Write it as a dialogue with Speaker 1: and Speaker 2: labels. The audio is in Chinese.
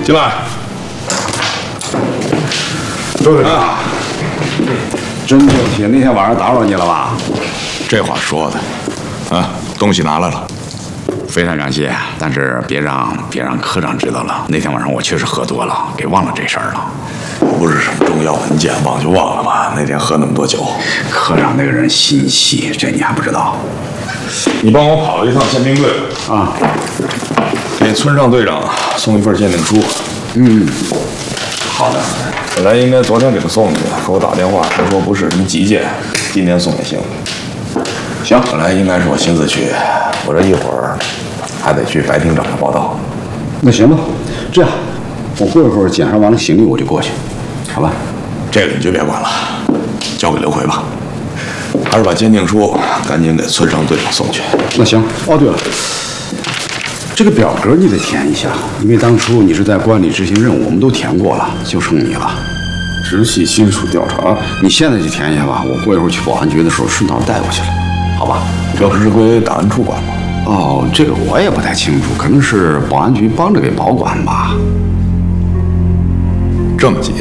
Speaker 1: 进来。周队长，
Speaker 2: 真对不起，那天晚上打扰你了吧？
Speaker 1: 这话说的，啊，东西拿来了。
Speaker 2: 非常感谢，但是别让科长知道了。那天晚上我确实喝多了，给忘了这事儿了。
Speaker 1: 不是什么重要文件，忘就忘了吧。那天喝那么多酒，
Speaker 2: 科长那个人心细，这你还不知道？
Speaker 1: 你帮我跑了一趟鉴定队
Speaker 2: 啊，
Speaker 1: 给村上队长送一份鉴定书。
Speaker 2: 好的。
Speaker 1: 本来应该昨天给他送去，给我打电话，他说不是什么急件，今天送也行。
Speaker 2: 行，
Speaker 1: 本来应该是我亲自去，我这一会儿还得去白厅长那报道。
Speaker 2: 那行吧，这样，我过一会儿检查完了行李我就过去，好吧？
Speaker 1: 这个你就别管了，交给刘奎吧。还是把鉴定书赶紧给村上队长送去。
Speaker 2: 那行。哦，对了，这个表格你得填一下，因为当初你是在关里执行任务，我们都填过了，就剩你了。
Speaker 1: 直系亲属调查，
Speaker 2: 你现在就填一下吧，我过一会儿去保安局的时候顺道带过去了，好吧？
Speaker 1: 这不是归档案处管吗？
Speaker 2: 哦，这个我也不太清楚，可能是保安局帮着给保管吧。
Speaker 1: 这么急